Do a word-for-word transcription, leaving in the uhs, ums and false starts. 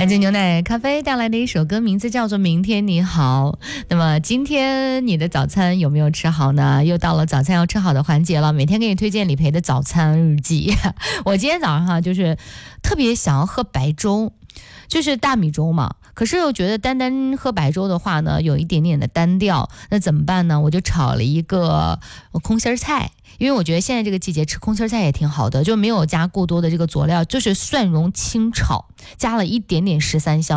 来自牛奶咖啡带来的一首歌，名字叫做《明天你好》。那么今天你的早餐有没有吃好呢？又到了早餐要吃好的环节了，每天给你推荐李培的早餐日记。我今天早上哈，就是特别想要喝白粥，就是大米粥嘛，可是又觉得单单喝白粥的话呢，有一点点的单调，那怎么办呢？我就炒了一个空心菜，因为我觉得现在这个季节吃空心菜也挺好的，就没有加过多的这个佐料，就是蒜蓉清炒，加了一点点十三香。